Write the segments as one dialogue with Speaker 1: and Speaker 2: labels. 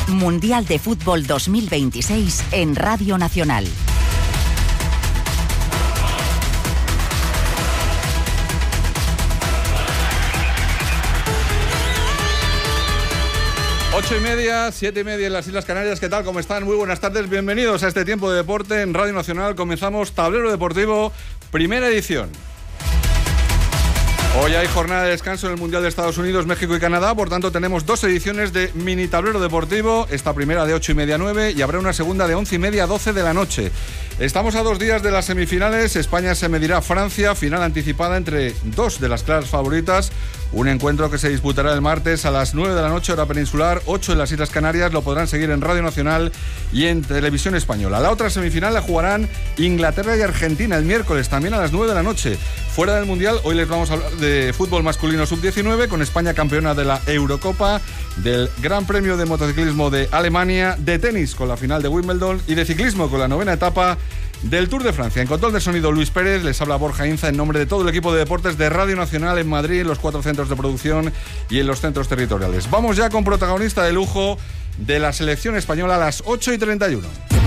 Speaker 1: Mundial de Fútbol 2026 en Radio Nacional.
Speaker 2: Ocho y media, 7:30 en las Islas Canarias. ¿Qué tal? ¿Cómo están? Muy buenas tardes. Bienvenidos a este tiempo de deporte en Radio Nacional. Comenzamos Tablero Deportivo, primera edición. Hoy hay jornada de descanso en el Mundial de Estados Unidos, México y Canadá. Por tanto, tenemos dos ediciones de Mini Tablero Deportivo. Esta primera de 8:30 a 9 y habrá una segunda de 11:30 a 12 de la noche. Estamos a 2 días de las semifinales. España se medirá a Francia, final anticipada entre dos de las claras favoritas. Un encuentro que se disputará el martes a las 9 de la noche, hora peninsular, 8 en las Islas Canarias. Lo podrán seguir en Radio Nacional y en Televisión Española. La otra semifinal la jugarán Inglaterra y Argentina el miércoles, también a las 9 de la noche. Fuera del Mundial, hoy les vamos a hablar de fútbol masculino sub-19, con España campeona de la Eurocopa, del Gran Premio de Motociclismo de Alemania, de tenis con la final de Wimbledon y de ciclismo con la 9ª etapa del Tour de Francia. En control de sonido, Luis Pérez. Les habla Borja Inza en nombre de todo el equipo de deportes de Radio Nacional en Madrid, en los 4 centros de producción y en los centros territoriales. Vamos ya con protagonista de lujo de la selección española a las 8:31.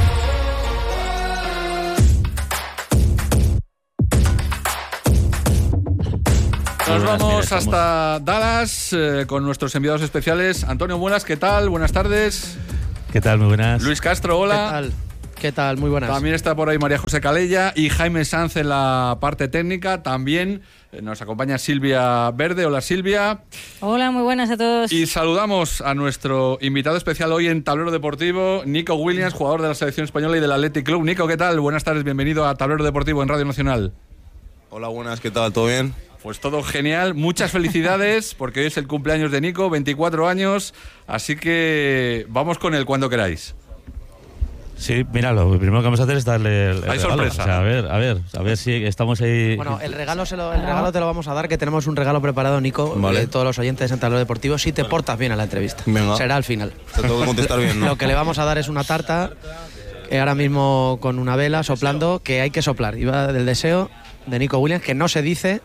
Speaker 2: Nos vamos hasta Dallas con nuestros enviados especiales. Antonio Muelas, ¿qué tal? Buenas tardes.
Speaker 3: ¿Qué tal? Muy buenas.
Speaker 2: Luis Castro, hola.
Speaker 4: ¿Qué tal? ¿Qué tal? Muy buenas.
Speaker 2: También está por ahí María José Calella y Jaime Sanz en la parte técnica. También nos acompaña Silvia Verde. Hola, Silvia.
Speaker 5: Hola, muy buenas a todos.
Speaker 2: Y saludamos a nuestro invitado especial hoy en Tablero Deportivo, Nico Williams, jugador de la selección española y del Athletic Club. Nico, ¿qué tal? Buenas tardes, bienvenido a Tablero Deportivo en Radio Nacional.
Speaker 6: Hola, buenas, ¿qué tal? ¿Todo bien?
Speaker 2: Pues todo genial, muchas felicidades porque hoy es el cumpleaños de Nico, 24 años, así que vamos con él cuando queráis.
Speaker 3: Sí, mira, lo primero que vamos a hacer es darle el
Speaker 2: Hay
Speaker 3: regalo.
Speaker 2: sorpresa.
Speaker 3: O sea, a ver si estamos ahí.
Speaker 4: Bueno, el regalo te lo vamos a dar, que tenemos un regalo preparado, Nico,
Speaker 6: Vale.
Speaker 4: de todos los oyentes en Tablero Deportivo, si te portas bien a la entrevista.
Speaker 6: Venga.
Speaker 4: Será al final.
Speaker 6: Te tengo que contestar bien, ¿no?
Speaker 4: Lo que le vamos a dar es una tarta, ahora mismo con una vela soplando, que hay que soplar. Iba del deseo de Nico Williams, que no se dice.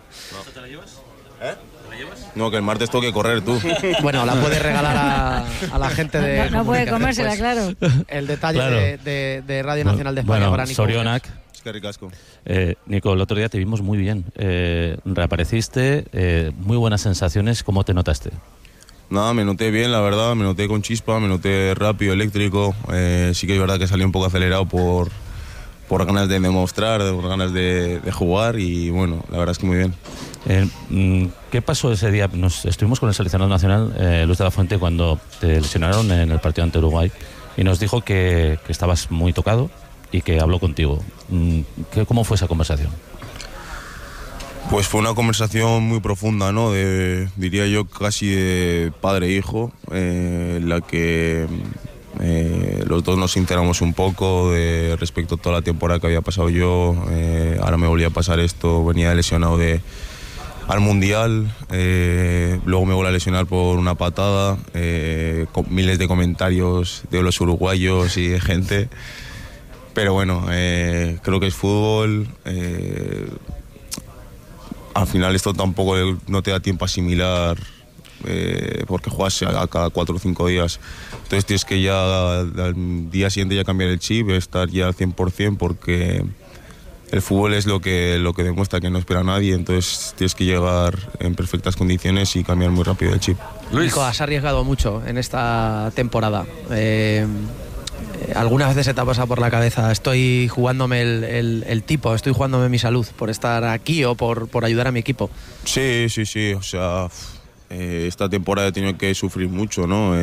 Speaker 6: No, que el martes tengo que correr tú.
Speaker 4: Bueno, la puedes regalar a la gente de.
Speaker 5: No puede
Speaker 4: comunicación,
Speaker 5: comérsela,
Speaker 4: pues.
Speaker 5: claro.
Speaker 4: El detalle
Speaker 3: Claro.
Speaker 4: de Radio Nacional de España
Speaker 3: Bueno,
Speaker 4: para Nico
Speaker 3: Sorionak.
Speaker 6: Es que ricasco.
Speaker 3: Nico, el otro día te vimos muy bien. Reapareciste, muy buenas sensaciones. ¿Cómo te notaste?
Speaker 6: Nada, me noté bien, la verdad. Me noté con chispa, me noté rápido, eléctrico. Sí que es verdad que salí un poco acelerado por ganas de demostrar, por ganas de jugar y bueno, la verdad es que muy bien.
Speaker 3: ¿Qué pasó ese día? Estuvimos con el seleccionado nacional, Luis de la Fuente, cuando te lesionaron en el partido ante Uruguay y nos dijo que estabas muy tocado y que habló contigo. ¿Cómo fue esa conversación?
Speaker 6: Pues fue una conversación muy profunda, ¿no? Diría yo casi de padre e hijo, en la que los dos nos sinceramos un poco respecto a toda la temporada que había pasado yo. Ahora me volvía a pasar esto, venía lesionado al Mundial, luego me volví a lesionar por una patada, con miles de comentarios de los uruguayos y de gente. Pero bueno, creo que es fútbol. Al final esto tampoco no te da tiempo a asimilar, porque juegas a cada 4 o 5 días. Entonces tienes que ya al día siguiente ya cambiar el chip, estar ya al 100%, porque el fútbol es lo que demuestra que no espera a nadie. Entonces tienes que llegar en perfectas condiciones y cambiar muy rápido el chip.
Speaker 2: Luis.
Speaker 4: Nico, has arriesgado mucho en esta temporada. ¿Algunas veces se te ha pasado por la cabeza, estoy jugándome el tipo, estoy jugándome mi salud por estar aquí o por ayudar a mi equipo?
Speaker 6: Sí. O sea, esta temporada he tenido que sufrir mucho, ¿no?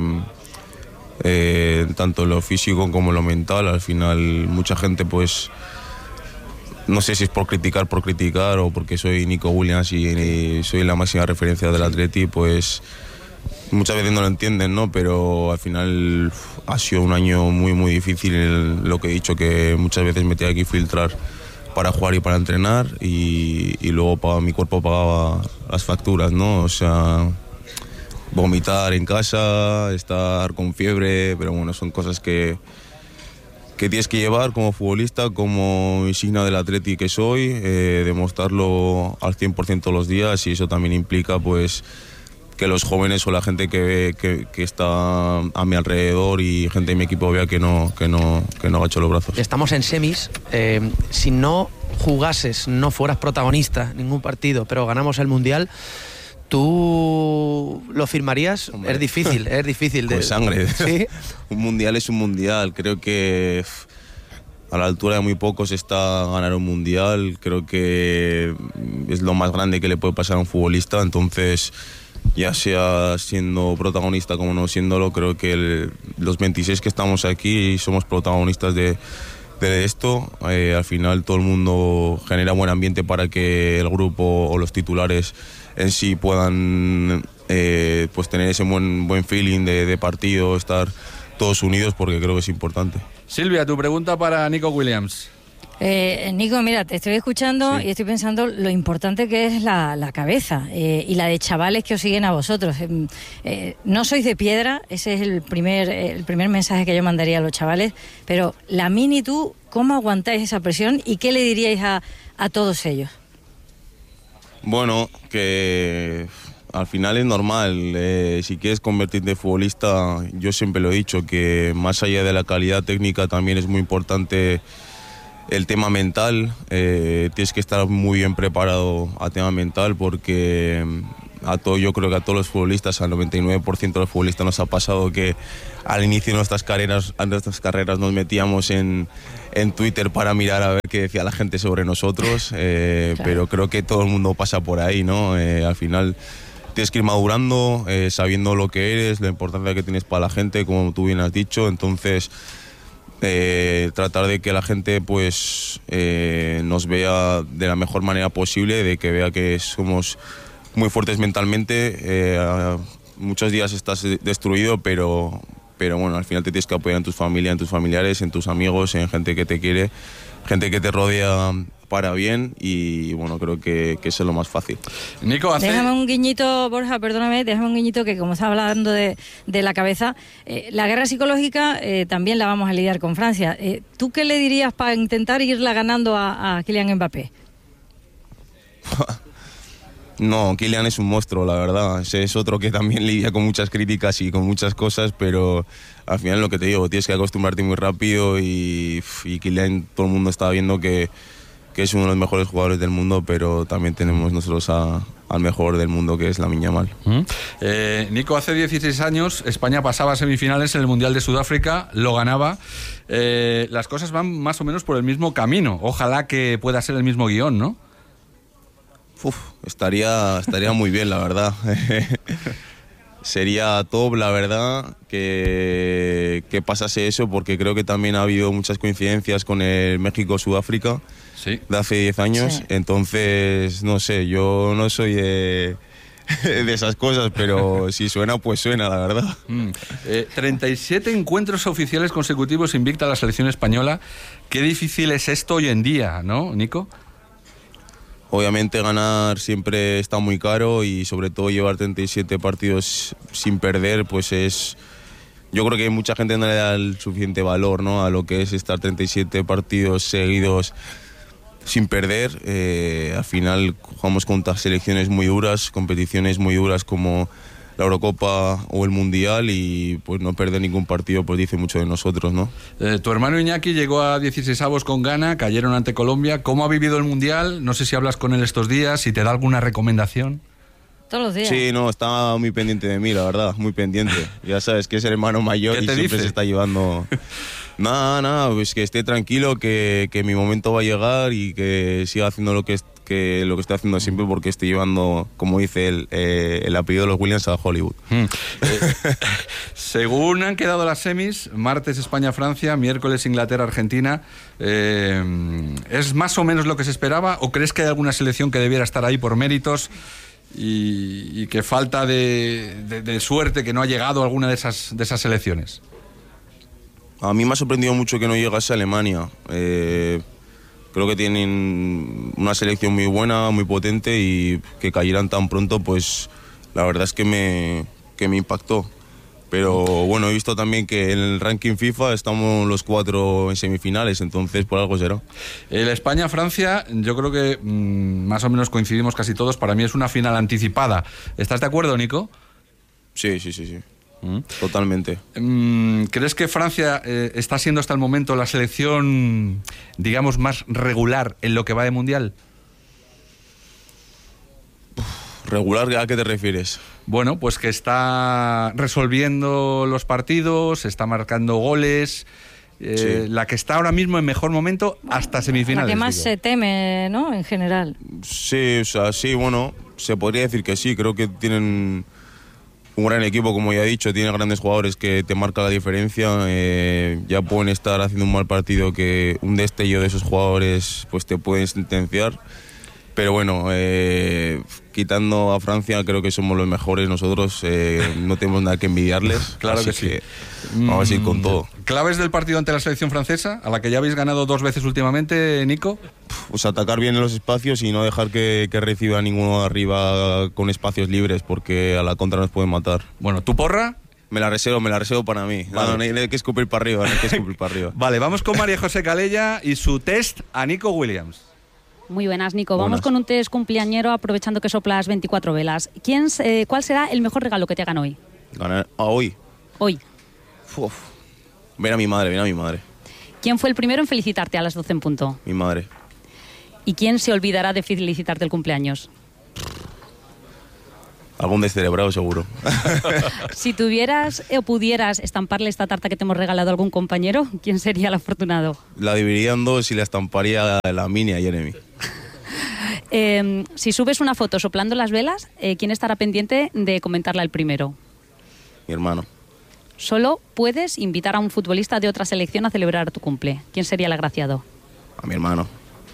Speaker 6: Tanto lo físico como lo mental. Al final mucha gente, pues, no sé si es por criticar o porque soy Nico Williams y soy la máxima referencia del Atleti, pues muchas veces no lo entienden, ¿no? Pero al final ha sido un año muy, muy difícil. Lo que he dicho, que muchas veces me tenía que filtrar para jugar y para entrenar, y luego mi cuerpo pagaba las facturas, ¿no? O sea, vomitar en casa, estar con fiebre, pero bueno, son cosas que tienes que llevar como futbolista, como insignia del Atleti que soy, demostrarlo al 100% todos los días, y eso también implica, pues, los jóvenes o la gente que está a mi alrededor y gente de mi equipo vea que no agacho los brazos.
Speaker 4: Estamos en semis. Si no jugases, no fueras protagonista en ningún partido, pero ganamos el Mundial, ¿tú lo firmarías? Hombre, es difícil.
Speaker 6: Con sangre.
Speaker 4: ¿Sí?
Speaker 6: Un Mundial es un Mundial. Creo que a la altura de muy pocos está ganar un Mundial. Creo que es lo más grande que le puede pasar a un futbolista. Entonces, ya sea siendo protagonista como no siéndolo, creo que los 26 que estamos aquí somos protagonistas de esto. Al final todo el mundo genera buen ambiente para que el grupo o los titulares en sí puedan pues tener ese buen feeling de partido, estar todos unidos, porque creo que es importante.
Speaker 2: Silvia, tu pregunta para Nico Williams.
Speaker 5: Nico, mira, te estoy escuchando y estoy pensando lo importante que es la cabeza y la de chavales que os siguen a vosotros. No sois de piedra, ese es el primer mensaje que yo mandaría a los chavales, pero Lamine y tú, ¿cómo aguantáis esa presión y qué le diríais a todos ellos?
Speaker 6: Bueno, que al final es normal. Si quieres convertirte en futbolista, yo siempre lo he dicho, que más allá de la calidad técnica también es muy importante el tema mental. Tienes que estar muy bien preparado a tema mental, porque yo creo que a todos los futbolistas, al 99% de los futbolistas nos ha pasado que al inicio de nuestras carreras nos metíamos en Twitter para mirar a ver qué decía la gente sobre nosotros, claro. Pero creo que todo el mundo pasa por ahí, ¿no? Al final tienes que ir madurando, sabiendo lo que eres, la importancia que tienes para la gente, como tú bien has dicho. Entonces, tratar de que la gente pues nos vea de la mejor manera posible, de que vea que somos muy fuertes mentalmente. Muchos días estás destruido, pero bueno, al final te tienes que apoyar en tu familia, en tus familiares, en tus amigos, en gente que te quiere, gente que te rodea para bien, y bueno, creo que eso es lo más fácil.
Speaker 2: Nico,
Speaker 5: déjame un guiñito, Borja, perdóname, déjame un guiñito, que como estás hablando de la cabeza, la guerra psicológica también la vamos a lidiar con Francia. ¿Tú qué le dirías para intentar irla ganando a Kylian Mbappé?
Speaker 6: No, Kylian es un monstruo, la verdad. Ese es otro que también lidia con muchas críticas y con muchas cosas, pero al final lo que te digo, tienes que acostumbrarte muy rápido, y Kylian, todo el mundo está viendo que es uno de los mejores jugadores del mundo, pero también tenemos nosotros al mejor del mundo, que es Lamine Yamal.
Speaker 2: Nico, hace 16 años España pasaba a semifinales en el Mundial de Sudáfrica, lo ganaba. Las cosas van más o menos por el mismo camino. Ojalá que pueda ser el mismo guión, ¿no?
Speaker 6: Estaría muy bien, la verdad. Sería top, la verdad, que pasase eso, porque creo que también ha habido muchas coincidencias con el México-Sudáfrica, sí, de hace 10 años. Sí. Entonces, no sé, yo no soy de esas cosas, pero si suena, pues suena, la verdad.
Speaker 2: 37 encuentros oficiales consecutivos invicta la selección española. Qué difícil es esto hoy en día, ¿no, Nico?
Speaker 6: Obviamente ganar siempre está muy caro, y sobre todo llevar 37 partidos sin perder, pues es... Yo creo que mucha gente no le da el suficiente valor, ¿no?, a lo que es estar 37 partidos seguidos sin perder. Al final jugamos contra selecciones muy duras, competiciones muy duras como la Eurocopa o el Mundial, y pues no perder ningún partido pues dice mucho de nosotros, ¿no?
Speaker 2: Tu hermano Iñaki llegó a 16avos con Ghana, cayeron ante Colombia. ¿Cómo ha vivido el Mundial? No sé si hablas con él estos días, si te da alguna recomendación.
Speaker 5: Todos los días.
Speaker 6: Sí, no, está muy pendiente de mí, la verdad, muy pendiente. Ya sabes que es el hermano mayor y siempre se está llevando... Nada, pues que esté tranquilo, que mi momento va a llegar, y que siga haciendo lo que estoy haciendo siempre, porque estoy llevando, como dice él, el apellido de los Williams a Hollywood.
Speaker 2: Según han quedado las semis, martes España-Francia, miércoles Inglaterra-Argentina, ¿es más o menos lo que se esperaba, o crees que hay alguna selección que debiera estar ahí por méritos y que falta de suerte, que no ha llegado a alguna de esas selecciones?
Speaker 6: A mí me ha sorprendido mucho que no llegase a Alemania. Creo que tienen una selección muy buena, muy potente, y que cayeran tan pronto, pues la verdad es que me impactó. Pero bueno, he visto también que en el ranking FIFA estamos los 4 en semifinales, entonces por algo será.
Speaker 2: El España-Francia, yo creo que más o menos coincidimos casi todos. Para mí es una final anticipada. ¿Estás de acuerdo, Nico?
Speaker 6: Sí. Totalmente.
Speaker 2: ¿Crees que Francia está siendo hasta el momento la selección, digamos, más regular en lo que va de Mundial?
Speaker 6: ¿Regular a qué te refieres?
Speaker 2: Bueno, pues que está resolviendo los partidos, está marcando goles,
Speaker 6: Sí.
Speaker 2: la que está ahora mismo en mejor momento hasta semifinales.
Speaker 5: La que más
Speaker 2: digo.
Speaker 5: se teme, ¿no? En general.
Speaker 6: Sí, o sea, sí, bueno, se podría decir que sí. Creo que tienen un gran equipo, como ya he dicho, tienen grandes jugadores que te marcan la diferencia. Ya pueden estar haciendo un mal partido que un destello de esos jugadores pues te pueden sentenciar. Pero bueno, quitando a Francia, creo que somos los mejores nosotros. No tenemos nada que envidiarles.
Speaker 2: Claro
Speaker 6: así
Speaker 2: que sí.
Speaker 6: Vamos a ir con todo.
Speaker 2: ¿Claves del partido ante la selección francesa, a la que ya habéis ganado 2 veces últimamente, Nico?
Speaker 6: Pues atacar bien en los espacios y no dejar que reciba ninguno arriba con espacios libres, porque a la contra nos pueden matar.
Speaker 2: Bueno, ¿tu porra?
Speaker 6: Me la reservo para mí.
Speaker 2: Vale.
Speaker 6: No hay que escupir para arriba,
Speaker 2: Vale, vamos con María José Calella y su test a Nico Williams.
Speaker 7: Muy buenas, Nico.
Speaker 6: Buenas.
Speaker 7: Vamos con un test cumpleañero, aprovechando que soplas 24 velas. ¿Cuál será el mejor regalo que te hagan hoy?
Speaker 6: Ganar hoy.
Speaker 7: Hoy.
Speaker 6: Uf. Ven a mi madre.
Speaker 7: ¿Quién fue el primero en felicitarte a las 12 en punto?
Speaker 6: Mi madre.
Speaker 7: ¿Y quién se olvidará de felicitarte el cumpleaños?
Speaker 6: Algún descerebrado seguro.
Speaker 7: Si tuvieras o pudieras estamparle esta tarta que te hemos regalado a algún compañero, ¿quién sería el afortunado?
Speaker 6: La dividiría en 2 y la estamparía a la Mini a Jeremy.
Speaker 7: Si subes una foto soplando las velas, ¿quién estará pendiente de comentarla el primero?
Speaker 6: Mi hermano.
Speaker 7: Solo puedes invitar a un futbolista de otra selección a celebrar tu cumple. ¿Quién sería el agraciado?
Speaker 6: A mi hermano.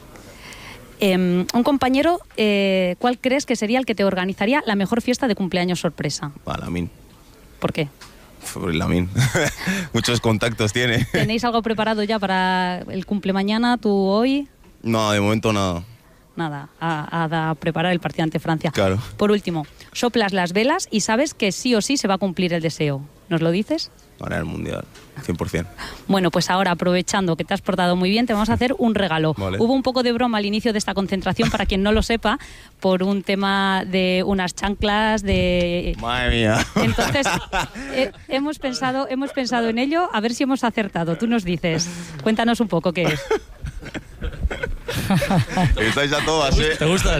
Speaker 7: Un compañero, ¿cuál crees que sería el que te organizaría la mejor fiesta de cumpleaños sorpresa?
Speaker 6: A la Min.
Speaker 7: ¿Por qué?
Speaker 6: La Min. Muchos contactos tiene.
Speaker 7: ¿Tenéis algo preparado ya para el cumple mañana, tú hoy?
Speaker 6: No, de momento nada.
Speaker 7: Nada, a preparar el partido ante Francia.
Speaker 6: Claro.
Speaker 7: Por último, soplas las velas y sabes que sí o sí se va a cumplir el deseo. ¿Nos lo dices?
Speaker 6: Ganar el Mundial, 100%.
Speaker 7: Bueno, pues ahora, aprovechando que te has portado muy bien, te vamos a hacer un regalo.
Speaker 6: Vale.
Speaker 7: Hubo un poco de broma al inicio de esta concentración, para quien no lo sepa, por un tema de unas chanclas, de...
Speaker 6: Madre mía.
Speaker 7: Entonces, hemos pensado en ello, a ver si hemos acertado. Tú nos dices, cuéntanos un poco qué es.
Speaker 6: Estáis a todas, ¿eh?
Speaker 3: ¿Te gustan?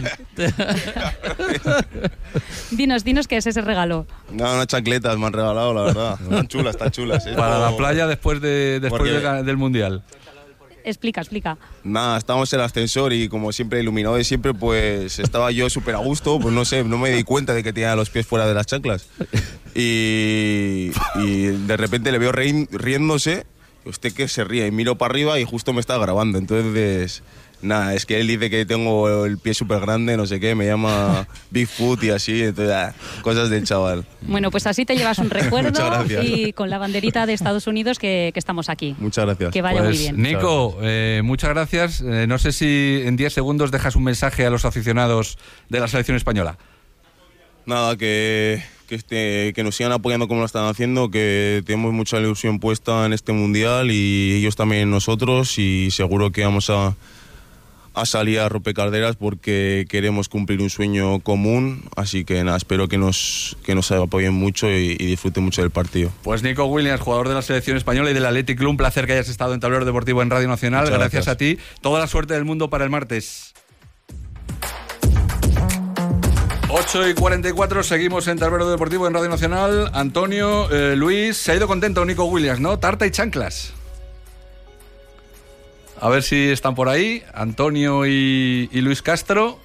Speaker 7: Dinos qué es ese regalo.
Speaker 6: No, unas chancletas me han regalado, la verdad. Están chulas, ¿eh?
Speaker 2: Para la playa después
Speaker 6: Porque-
Speaker 2: del Mundial.
Speaker 7: Explica.
Speaker 6: Nada, estábamos en el ascensor y como siempre, iluminado de siempre, pues estaba yo súper a gusto, pues no sé, no me di cuenta de que tenía los pies fuera de las chanclas. Y de repente le veo riéndose, y usted que se ríe, y miro para arriba y justo me está grabando, entonces... Nada, es que él dice que tengo el pie súper grande, no sé qué, me llama Bigfoot y así, entonces, cosas del chaval.
Speaker 7: Bueno, pues así te llevas un recuerdo
Speaker 6: Muchas gracias.
Speaker 7: y con la banderita de Estados Unidos que estamos aquí.
Speaker 6: Muchas gracias.
Speaker 7: Que vaya muy bien.
Speaker 2: Nico, muchas gracias. No sé si en 10 segundos dejas un mensaje a los aficionados de la selección española.
Speaker 6: Nada, que nos sigan apoyando como lo están haciendo, que tenemos mucha ilusión puesta en este Mundial y ellos también en nosotros, y seguro que vamos a salir a romper calderas porque queremos cumplir un sueño común, así que nada, espero que nos apoyen mucho y disfruten mucho del partido.
Speaker 2: Pues Nico Williams, jugador de la selección española y del Athletic Club, un placer que hayas estado en Tablero Deportivo en Radio Nacional.
Speaker 6: Muchas
Speaker 2: Gracias
Speaker 6: gracias
Speaker 2: a ti. Toda la suerte del mundo para el martes. 8:44, seguimos en Tablero Deportivo en Radio Nacional. Antonio, Luis, se ha ido contento Nico Williams, ¿no? Tarta y chanclas. A ver si están por ahí, Antonio y Luis Castro.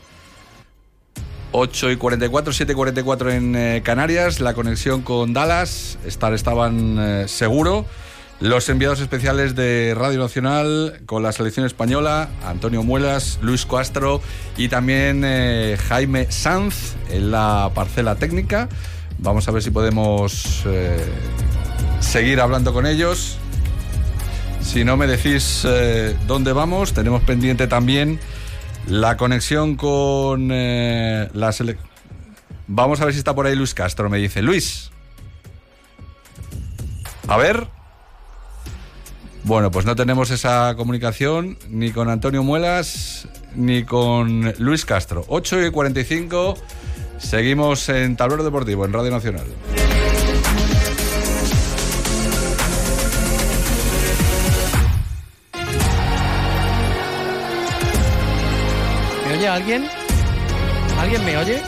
Speaker 2: 8:44, 7:44 en Canarias, la conexión con Dallas, estaban seguro. Los enviados especiales de Radio Nacional con la selección española, Antonio Muelas, Luis Castro y también Jaime Sanz en la parcela técnica. Vamos a ver si podemos seguir hablando con ellos. Si no me decís dónde vamos, tenemos pendiente también la conexión con la selección. Vamos a ver si está por ahí Luis Castro, me dice. Luis. A ver. Bueno, pues no tenemos esa comunicación ni con Antonio Muelas ni con Luis Castro. 8:45, seguimos en Tablero Deportivo, en Radio Nacional.
Speaker 4: a alguien? ¿Alguien me oye?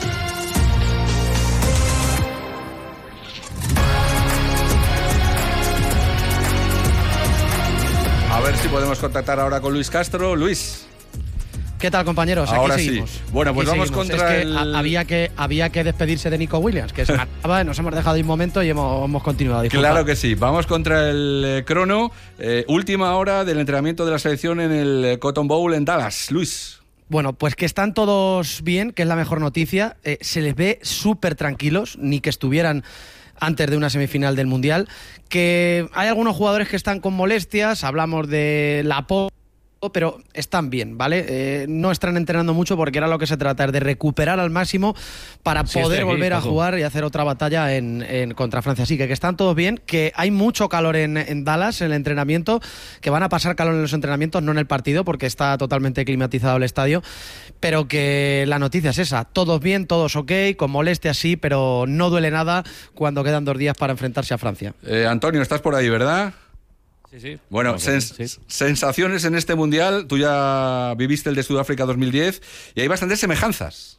Speaker 2: A ver si podemos contactar ahora con Luis Castro. Luis.
Speaker 4: ¿Qué tal, compañeros?
Speaker 2: Ahora
Speaker 4: Aquí seguimos.
Speaker 2: Sí. Bueno, pues
Speaker 4: Aquí
Speaker 2: vamos
Speaker 4: seguimos.
Speaker 2: contra
Speaker 4: es que había que despedirse de Nico Williams, que se me acaba, nos hemos dejado un momento y hemos continuado. Disculpa.
Speaker 2: Claro que sí. Vamos contra el crono. Última hora del entrenamiento de la selección en el Cotton Bowl en Dallas. Luis.
Speaker 4: Bueno, pues que están todos bien, que es la mejor noticia. Se les ve súper tranquilos, ni que estuvieran antes de una semifinal del Mundial. Que hay algunos jugadores que están con molestias, hablamos de la pero están bien, ¿vale? No están entrenando mucho porque era lo que se trata, es de recuperar al máximo para poder volver a jugar y hacer otra batalla contra Francia. Así que están todos bien, que hay mucho calor en Dallas, en el entrenamiento, que van a pasar calor en los entrenamientos, no en el partido, porque está totalmente climatizado el estadio, pero que la noticia es esa, todos bien, todos ok, con molestias sí, pero no duele nada cuando quedan 2 días para enfrentarse a Francia.
Speaker 2: Antonio, estás por ahí, ¿verdad?
Speaker 3: Sí.
Speaker 2: Bueno, sensaciones en este Mundial. Tú ya viviste el de Sudáfrica 2010 y hay bastantes semejanzas.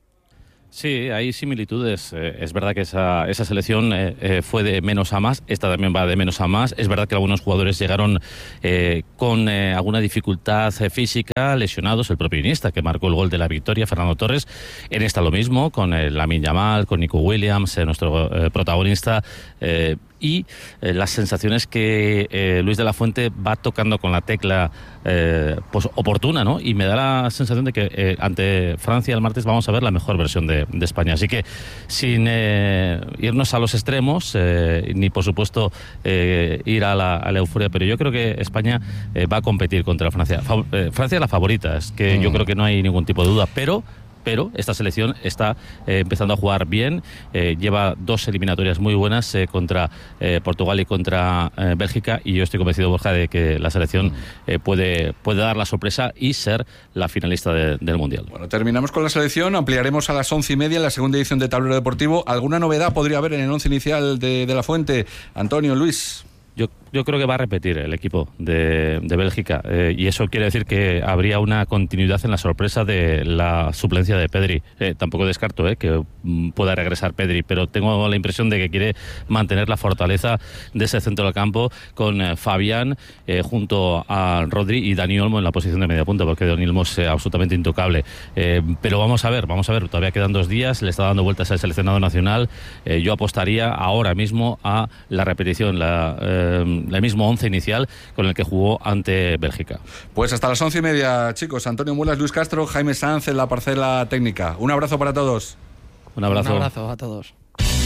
Speaker 3: Sí, hay similitudes. Es verdad que esa selección fue de menos a más, esta también va de menos a más. Es verdad que algunos jugadores llegaron con alguna dificultad física, lesionados. El propio Iniesta, que marcó el gol de la victoria, Fernando Torres. En esta lo mismo, con Lamine Yamal, con Nico Williams, nuestro protagonista. Y las sensaciones que Luis de la Fuente va tocando con la tecla pues oportuna, ¿no? Y me da la sensación de que ante Francia el martes vamos a ver la mejor versión de España. Así que sin irnos a los extremos, ni por supuesto ir a la euforia, pero yo creo que España va a competir contra Francia. Francia es la favorita, es que yo creo que no hay ningún tipo de duda, pero esta selección está empezando a jugar bien, lleva 2 eliminatorias muy buenas contra Portugal y contra Bélgica, y yo estoy convencido, Borja, de que la selección puede dar la sorpresa y ser la finalista del Mundial.
Speaker 2: Bueno, terminamos con la selección, ampliaremos a las 11:30 en la segunda edición de Tablero Deportivo. ¿Alguna novedad podría haber en el 11 inicial de la Fuente? Antonio, Luis.
Speaker 3: Yo creo que va a repetir el equipo de Bélgica, y eso quiere decir que habría una continuidad en la sorpresa de la suplencia de Pedri. Tampoco descarto que pueda regresar Pedri, pero tengo la impresión de que quiere mantener la fortaleza de ese centro del campo con Fabián junto a Rodri y Dani Olmo en la posición de media punta, porque Dani Olmo es absolutamente intocable. Pero vamos a ver, todavía quedan 2 días, le está dando vueltas al seleccionado nacional. Yo apostaría ahora mismo a la repetición, el mismo 11 inicial con el que jugó ante Bélgica.
Speaker 2: Pues hasta las 11:30, chicos. Antonio Mulas, Luis Castro, Jaime Sanz en la parcela técnica. Un abrazo para todos.
Speaker 3: Un abrazo.
Speaker 4: Un abrazo a todos.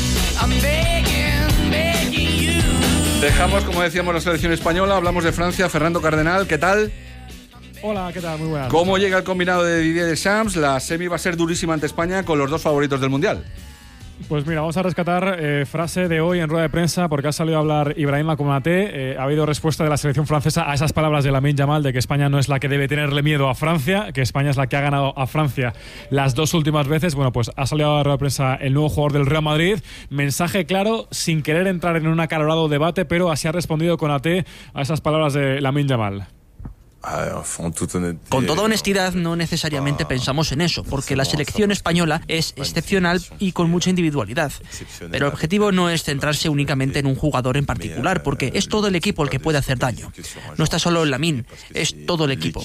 Speaker 2: Dejamos, como decíamos, la selección española. Hablamos de Francia. Fernando Cardenal, ¿qué tal?
Speaker 8: Hola, ¿qué tal? Muy buenas.
Speaker 2: ¿Cómo llega el combinado de Didier Deschamps? La semi va a ser durísima ante España con los 2 favoritos del Mundial.
Speaker 8: Pues mira, vamos a rescatar frase de hoy en rueda de prensa, porque ha salido a hablar Ibrahima Konaté. Ha habido respuesta de la selección francesa a esas palabras de Lamine Yamal de que España no es la que debe tenerle miedo a Francia, que España es la que ha ganado a Francia las 2 últimas veces. Bueno, pues ha salido a rueda de prensa el nuevo jugador del Real Madrid. Mensaje claro, sin querer entrar en un acalorado debate, pero así ha respondido Konaté a esas palabras de Lamine Yamal.
Speaker 9: Con toda honestidad, no necesariamente pensamos en eso, porque la selección española es excepcional y con mucha individualidad. Pero el objetivo no es centrarse únicamente en un jugador en particular, porque es todo el equipo el que puede hacer daño. No está solo el Lamine, es todo el equipo.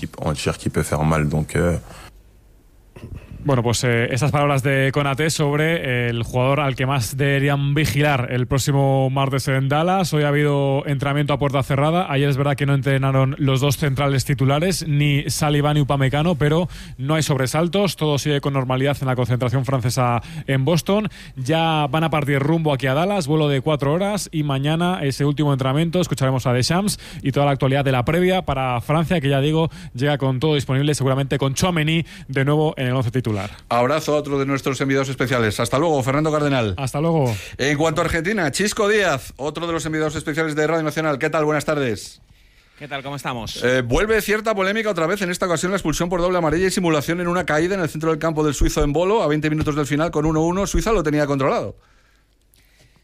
Speaker 8: Bueno, pues esas palabras de Konaté sobre el jugador al que más deberían vigilar el próximo martes en Dallas. Hoy ha habido entrenamiento a puerta cerrada. Ayer es verdad que no entrenaron los 2 centrales titulares, ni Saliba ni Upamecano, pero no hay sobresaltos. Todo sigue con normalidad en la concentración francesa en Boston. Ya van a partir rumbo aquí a Dallas, vuelo de 4 horas, y mañana ese último entrenamiento. Escucharemos a Deschamps y toda la actualidad de la previa para Francia, que ya digo, llega con todo disponible, seguramente con Tchouaméni de nuevo en el 11 titular.
Speaker 2: Abrazo a otro de nuestros enviados especiales. Hasta luego, Fernando Cardenal.
Speaker 8: Hasta luego.
Speaker 2: En cuanto a Argentina, Chisco Díaz, otro de los enviados especiales de Radio Nacional. ¿Qué tal? Buenas tardes.
Speaker 10: ¿Qué tal? ¿Cómo estamos?
Speaker 2: Vuelve cierta polémica otra vez, en esta ocasión la expulsión por doble amarilla y simulación en una caída en el centro del campo del suizo en Bolo, a 20 minutos del final con 1-1. Suiza lo tenía controlado.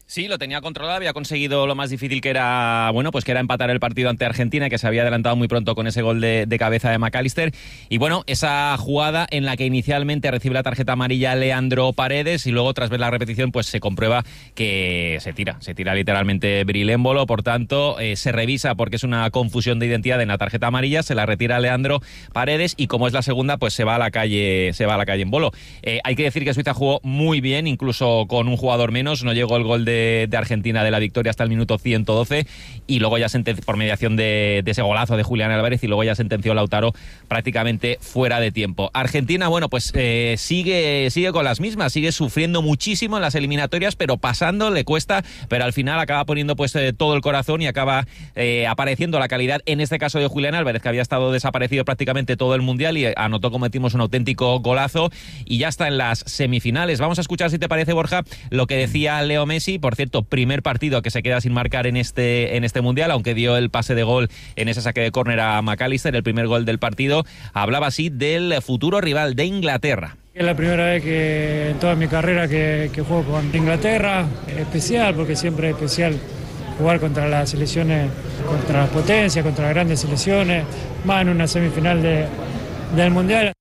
Speaker 10: Sí, lo tenía controlado, había conseguido lo más difícil que era, bueno, pues que era empatar el partido ante Argentina, que se había adelantado muy pronto con ese gol de cabeza de McAllister. Y bueno, esa jugada en la que inicialmente recibe la tarjeta amarilla Leandro Paredes y luego tras ver la repetición pues se comprueba que se tira literalmente Bril Embolo, por tanto se revisa porque es una confusión de identidad en la tarjeta amarilla, se la retira Leandro Paredes y como es la segunda pues se va a la calle Embolo. Hay que decir que Suiza jugó muy bien, incluso con un jugador menos, no llegó el gol de Argentina de la victoria hasta el minuto 112 y luego ya sentenció por mediación de ese golazo de Julián Álvarez y luego ya sentenció Lautaro prácticamente fuera de tiempo. Argentina, bueno, pues sigue con las mismas, sigue sufriendo muchísimo en las eliminatorias, pero pasando le cuesta, pero al final acaba poniendo pues todo el corazón y acaba apareciendo la calidad, en este caso de Julián Álvarez, que había estado desaparecido prácticamente todo el Mundial y anotó, como decimos, un auténtico golazo y ya está en las semifinales. Vamos a escuchar, si te parece, Borja, lo que decía Leo Messi. Por cierto, primer partido que se queda sin marcar en este Mundial, aunque dio el pase de gol en ese saque de córner a McAllister, el primer gol del partido. Hablaba así del futuro rival de Inglaterra.
Speaker 11: Es la primera vez que en toda mi carrera que juego con Inglaterra, especial, porque siempre es especial jugar contra las selecciones, contra las potencias, contra las grandes selecciones, más en una semifinal del Mundial.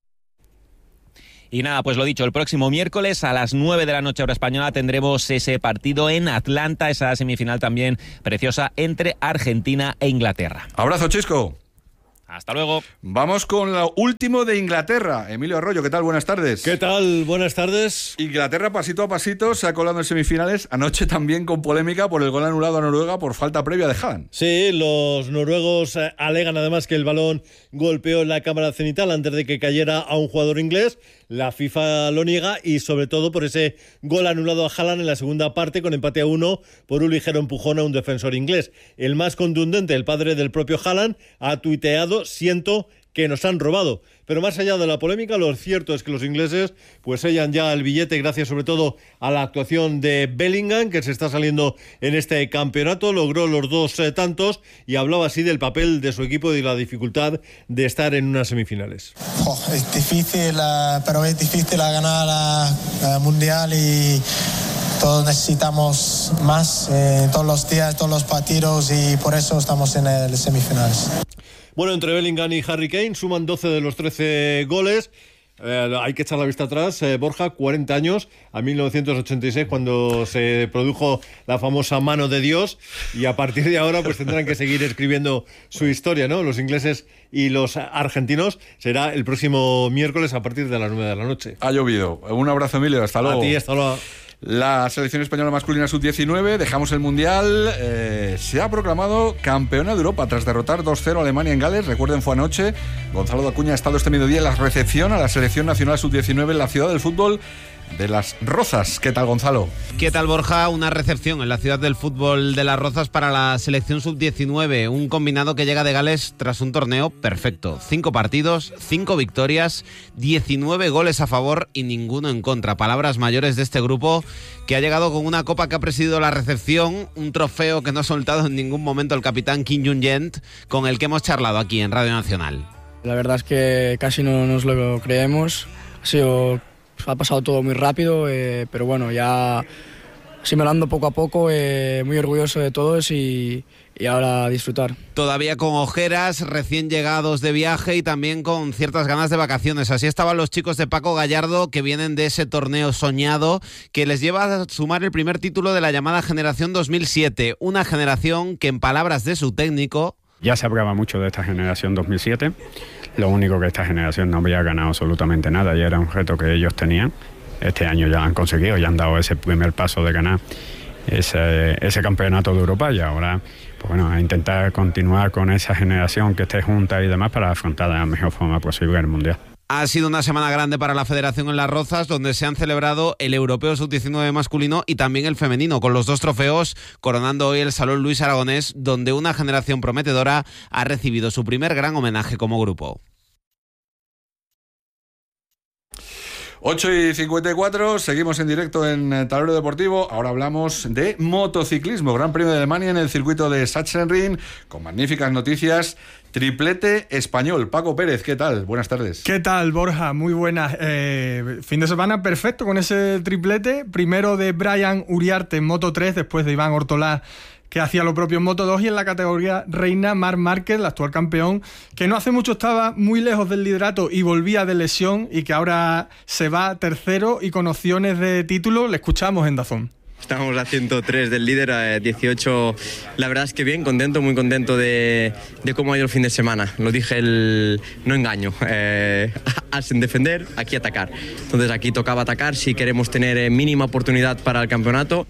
Speaker 10: Y nada, pues lo dicho, el próximo miércoles a las 9 de la noche hora española tendremos ese partido en Atlanta, esa semifinal también preciosa entre Argentina e Inglaterra.
Speaker 2: Abrazo, Chisco.
Speaker 10: Hasta luego.
Speaker 2: Vamos con lo último de Inglaterra. Emilio Arroyo, ¿qué tal? Buenas tardes.
Speaker 12: ¿Qué tal? Buenas tardes.
Speaker 2: Inglaterra, pasito a pasito, se ha colado en semifinales. Anoche también con polémica por el gol anulado a Noruega por falta previa de Haaland.
Speaker 12: Sí, los noruegos alegan además que el balón golpeó en la cámara cenital antes de que cayera a un jugador inglés. La FIFA lo niega y sobre todo por ese gol anulado a Haaland en la segunda parte con empate a 1 por un ligero empujón a un defensor inglés. El más contundente, el padre del propio Haaland, ha tuiteado: siento que nos han robado. Pero más allá de la polémica, lo cierto es que los ingleses pues sellan ya el billete gracias sobre todo a la actuación de Bellingham, que se está saliendo en este campeonato, logró los 2 tantos y hablaba así del papel de su equipo y de la dificultad de estar en unas semifinales.
Speaker 13: Es difícil, pero es difícil ganar el Mundial y todos necesitamos más todos los días, todos los partidos y por eso estamos en el semifinales.
Speaker 12: Bueno, entre Bellingham y Harry Kane suman 12 de los 13 goles. Hay que echar la vista atrás, Borja, 40 años, a 1986, cuando se produjo la famosa mano de Dios, y a partir de ahora pues tendrán que seguir escribiendo su historia, ¿no? Los ingleses y los argentinos. Será el próximo miércoles a partir de las 9 de la noche.
Speaker 2: Ha llovido. Un abrazo, Emilio. Hasta luego.
Speaker 12: A ti, hasta luego.
Speaker 2: La selección española masculina sub-19, dejamos el Mundial, se ha proclamado campeona de Europa tras derrotar 2-0 a Alemania en Gales. Recuerden, fue anoche. Gonzalo de Acuña ha estado este mediodía en la recepción a la selección nacional sub-19 en la ciudad del fútbol de Las Rozas. ¿Qué tal, Gonzalo?
Speaker 14: ¿Qué tal, Borja? Una recepción en la ciudad del fútbol de Las Rozas para la selección sub-19, un combinado que llega de Gales tras un torneo perfecto. 5 partidos, 5 victorias, 19 goles a favor y ninguno en contra. Palabras mayores de este grupo que ha llegado con una copa que ha presidido la recepción, un trofeo que no ha soltado en ningún momento el capitán Kim Jung-yent, con el que hemos charlado aquí en Radio Nacional.
Speaker 15: La verdad es que casi no nos lo creemos. Ha pasado todo muy rápido, pero bueno, ya asimilando poco a poco, muy orgulloso de todos y ahora a disfrutar.
Speaker 14: Todavía con ojeras, recién llegados de viaje y también con ciertas ganas de vacaciones. Así estaban los chicos de Paco Gallardo, que vienen de ese torneo soñado que les lleva a sumar el primer título de la llamada generación 2007. Una generación que, en palabras de su técnico...
Speaker 16: Ya se hablaba mucho de esta generación 2007. Lo único que esta generación no había ganado absolutamente nada y era un reto que ellos tenían. Este año ya lo han conseguido, ya han dado ese primer paso de ganar ese campeonato de Europa y ahora, pues bueno, a intentar continuar con esa generación que esté junta y demás para afrontar de la mejor forma posible el Mundial.
Speaker 14: Ha sido una semana grande para la Federación en Las Rozas, donde se han celebrado el Europeo Sub-19 masculino y también el femenino, con los 2 trofeos, coronando hoy el Salón Luis Aragonés, donde una generación prometedora ha recibido su primer gran homenaje como grupo.
Speaker 2: 8:54, seguimos en directo en Tablero Deportivo. Ahora hablamos de motociclismo. Gran Premio de Alemania en el circuito de Sachsenring, con magníficas noticias. Triplete español. Paco Pérez, ¿qué tal? Buenas tardes.
Speaker 17: ¿Qué tal, Borja? Muy buenas. Fin de semana perfecto con ese triplete. Primero de Brian Uriarte en Moto 3, después de Iván Ortolá, que hacía lo propio en Moto 2, y en la categoría reina Marc Márquez, el actual campeón, que no hace mucho estaba muy lejos del liderato y volvía de lesión, y que ahora se va tercero y con opciones de título. Le escuchamos en DAZN.
Speaker 18: Estamos a 103 del líder, a 18. La verdad es que bien, contento, muy contento de cómo ha ido el fin de semana. Lo dije, no engaño. Sin defender, aquí atacar. Entonces aquí tocaba atacar si queremos tener mínima oportunidad para el campeonato.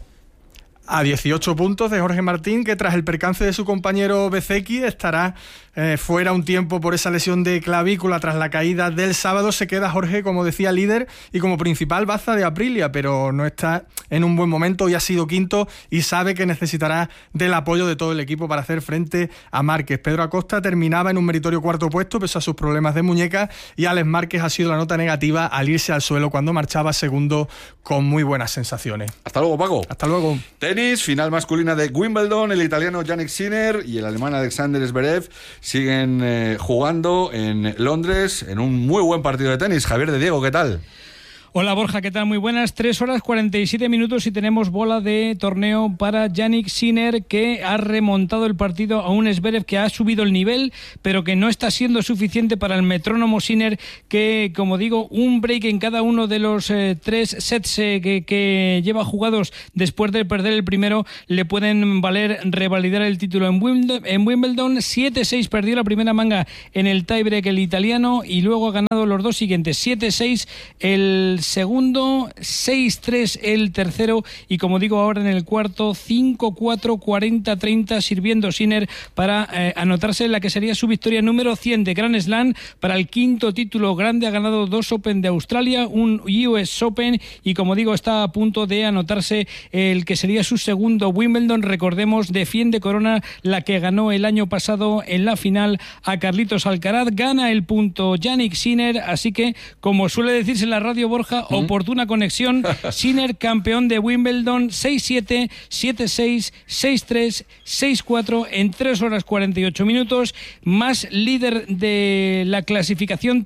Speaker 17: A 18 puntos de Jorge Martín, que tras el percance de su compañero Bezzecchi estará fuera un tiempo por esa lesión de clavícula tras la caída del sábado. Se queda Jorge, como decía, líder y como principal baza de Aprilia, pero no está en un buen momento y ha sido quinto y sabe que necesitará del apoyo de todo el equipo para hacer frente a Márquez. Pedro Acosta terminaba en un meritorio cuarto puesto pese a sus problemas de muñeca, y Alex Márquez ha sido la nota negativa al irse al suelo cuando marchaba segundo con muy buenas sensaciones.
Speaker 2: Hasta luego, Paco.
Speaker 17: Hasta luego.
Speaker 2: Tenis, final masculina de Wimbledon. El italiano Jannik Sinner y el alemán Alexander Zverev siguen jugando en Londres en un muy buen partido de tenis. Javier de Diego, ¿qué tal?
Speaker 19: Hola Borja, ¿qué tal? Muy buenas. 3 horas 47 minutos y tenemos bola de torneo para Jannik Sinner, que ha remontado el partido a un Zverev que ha subido el nivel, pero que no está siendo suficiente para el metrónomo Sinner, que, como digo, un break en cada uno de los 3 sets que lleva jugados después de perder el primero le pueden valer revalidar el título en Wimbledon. 7-6 perdió la primera manga en el tiebreak el italiano y luego ha ganado los dos siguientes. 7-6 el segundo, 6-3 el tercero y, como digo, ahora en el cuarto 5-4, 40-30 sirviendo Sinner para anotarse la que sería su victoria número 100 de Grand Slam para el quinto título grande. Ha ganado 2 Open de Australia, un US Open y, como digo, está a punto de anotarse el que sería su segundo Wimbledon. Recordemos, defiende corona, la que ganó el año pasado en la final a Carlitos Alcaraz. Gana el punto Jannik Sinner, así que, como suele decirse en la radio, Borja, oportuna conexión. Sinner, campeón de Wimbledon, 6-7, 7-6, 6-3, 6-4 en 3 horas 48 minutos, más líder de la clasificación,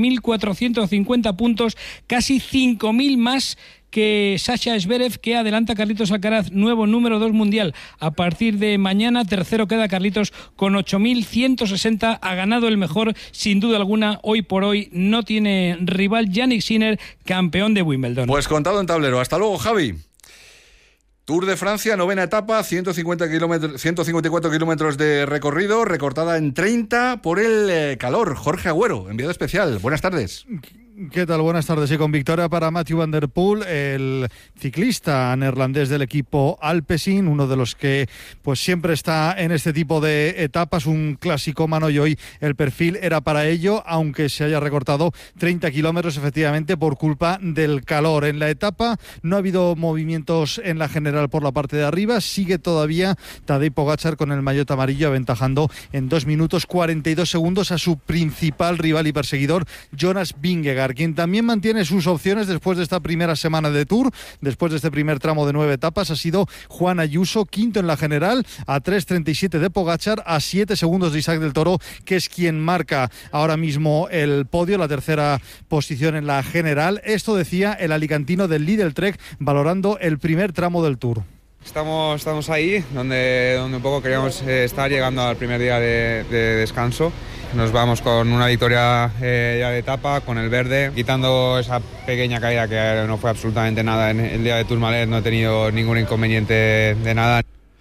Speaker 19: 13.450 puntos, casi 5.000 más que Sasha Zverev, que adelanta a Carlitos Alcaraz, nuevo número 2 mundial. A partir de mañana, tercero queda Carlitos con 8.160. Ha ganado el mejor, sin duda alguna. Hoy por hoy no tiene rival. Jannik Sinner, campeón de Wimbledon.
Speaker 2: Pues contado en tablero. Hasta luego, Javi. Tour de Francia, 9ª etapa, 154 kilómetros de recorrido, recortada en 30 por el calor. Jorge Agüero, enviado especial. Buenas tardes.
Speaker 20: ¿Qué tal? Buenas tardes. Y con victoria para Mathieu van der Poel, el ciclista neerlandés del equipo Alpecin, uno de los que pues siempre está en este tipo de etapas, un clasicómano, y hoy el perfil era para ello, aunque se haya recortado 30 kilómetros efectivamente por culpa del calor. En la etapa no ha habido movimientos en la general por la parte de arriba, sigue todavía Tadej Pogačar con el maillot amarillo aventajando en 2 minutos 42 segundos a su principal rival y perseguidor, Jonas Vingegaard, quien también mantiene sus opciones después de esta primera semana de Tour, después de este primer tramo de 9 etapas. Ha sido Juan Ayuso, quinto en la general, a 3.37 de Pogačar, a 7 segundos de Isaac del Toro, que es quien marca ahora mismo el podio, la tercera posición en la general. Esto decía el alicantino del Lidl Trek valorando el primer tramo del Tour.
Speaker 21: Estamos ahí donde un poco queríamos estar, llegando al primer día de descanso. Nos vamos con una victoria ya de etapa, con el verde, quitando esa pequeña caída que no fue absolutamente nada en el día de Tourmalet. No he tenido ningún inconveniente de nada.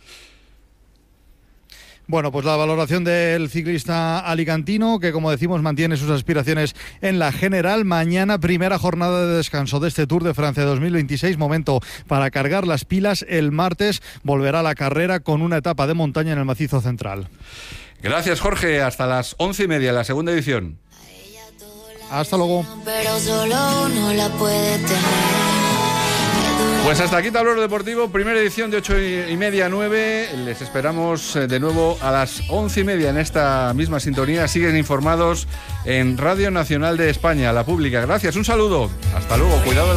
Speaker 20: Bueno, pues la valoración del ciclista alicantino, que, como decimos, mantiene sus aspiraciones en la general. Mañana, primera jornada de descanso de este Tour de Francia 2026, momento para cargar las pilas. El martes volverá la carrera con una etapa de montaña en el macizo central.
Speaker 2: Gracias, Jorge. Hasta las 11:30, la segunda edición.
Speaker 20: Hasta luego.
Speaker 22: Pero solo no la puede tener.
Speaker 2: Pues hasta aquí Tablero Deportivo, primera edición de 8:30 a 9. Les esperamos de nuevo a las 11:30 en esta misma sintonía. Siguen informados en Radio Nacional de España, la pública. Gracias, un saludo. Hasta luego, cuidado.